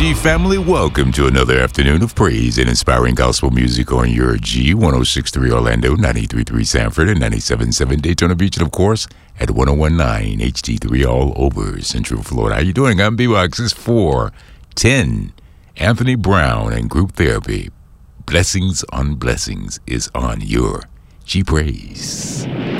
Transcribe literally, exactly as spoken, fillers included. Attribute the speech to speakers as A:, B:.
A: G family, welcome to another afternoon of praise and inspiring gospel music on your G. one oh six point three Orlando, ninety-three point three Sanford, and ninety-seven point seven Daytona Beach, and of course at one oh one point nine H D three all over Central Florida. How you doing? I'm B-Box. It's four ten. Anthony Brown and Group Therapy. Blessings on Blessings is on your G Praise.